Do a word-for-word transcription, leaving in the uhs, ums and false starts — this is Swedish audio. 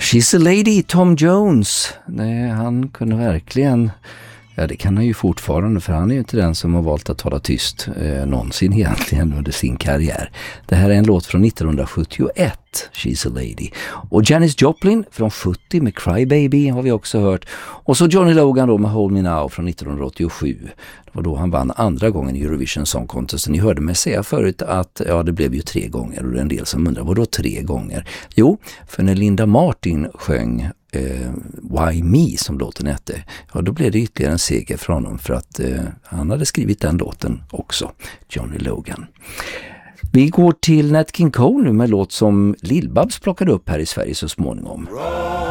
She's a lady, Tom Jones. Nej, han kunde verkligen... Ja, det kan han ju fortfarande, för han är ju inte den som har valt att tala tyst eh, någonsin egentligen under sin karriär. Det här är en låt från nittonhundrasjuttioett, She's a lady. Och Janis Joplin från sjuttio med Cry Baby har vi också hört. Och så Johnny Logan då med Hold Me Now från nittonhundraåttiosju. Det var då han vann andra gången i Eurovision Song Contest. Ni hörde mig säga förut att ja, det blev ju tre gånger, och det är en del som undrar, vad då tre gånger? Jo, för när Linda Martin sjöng Uh, Why Me, som låten hette, ja, då blev det ytterligare en seger för honom, för att uh, han hade skrivit den låten också, Johnny Logan. Vi går till Nat King Cole nu med låt som Lill-Babs plockade upp här i Sverige så småningom.